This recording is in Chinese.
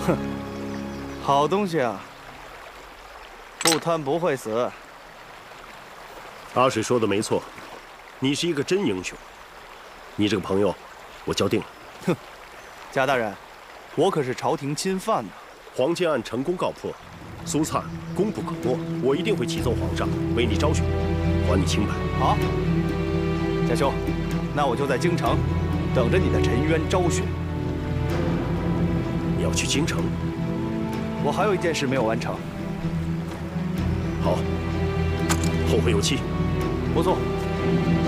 好东西啊！不贪不会死。 阿水说的没错，你是一个真英雄。你这个朋友，我交定了。 哼，贾大人，我可是朝廷钦犯呢。 黄建案成功告破，苏灿功不可没，我一定会启奏皇上，为你昭雪，还你清白。 好，贾兄，那我就在京城等着你的沉冤昭雪。 你要去京城？ 我还有一件事没有完成。 好，后会有期。 不错。